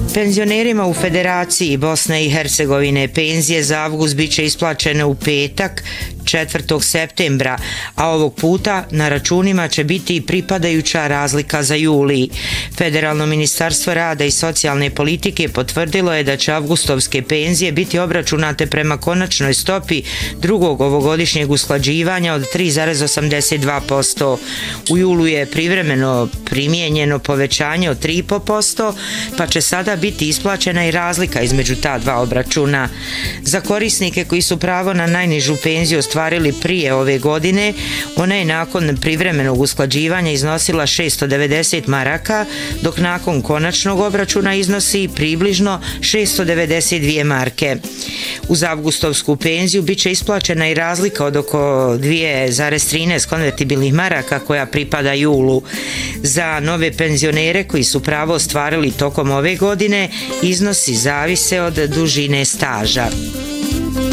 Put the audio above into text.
Penzionerima u Federaciji Bosne i Hercegovine penzije za avgust biće isplaćene u petak 4. septembra, a ovog puta na računima će biti i pripadajuća razlika za juli. Federalno ministarstvo rada i socijalne politike potvrdilo je da će avgustovske penzije biti obračunate prema konačnoj stopi drugog ovogodišnjeg usklađivanja od 3,82%. U julu je privremeno primijenjeno povećanje od 3,5%, pa će sada biti isplaćena i razlika između ta dva obračuna. Za korisnike koji su pravo na najnižu penziju ostvarili prije ove godine, ona je nakon privremenog usklađivanja iznosila 690 maraka, dok nakon konačnog obračuna iznosi približno 692 marke. Uz avgustovsku penziju biće isplaćena i razlika od oko 2,13 konvertibilnih maraka koja pripada julu. Za nove penzionere koji su pravo ostvarili tokom ove godine, iznosi zavise od dužine staža.